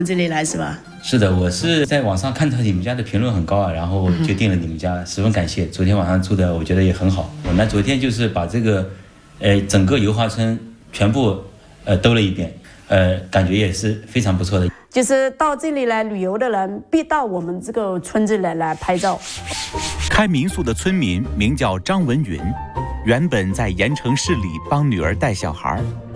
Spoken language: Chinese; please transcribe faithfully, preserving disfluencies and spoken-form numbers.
这里来是吧？ 是的，我是在网上看到你们家的评论很高啊，然后就订了你们家，十分感谢。昨天晚上住的我觉得也很好，我们昨天就是把这个，呃，整个油花村全部呃兜了一遍，呃，感觉也是非常不错的。 就是到这里来旅游的人，必到我们这个村子来来拍照。 开民宿的村民名叫张文云，原本在盐城市里帮女儿带小孩，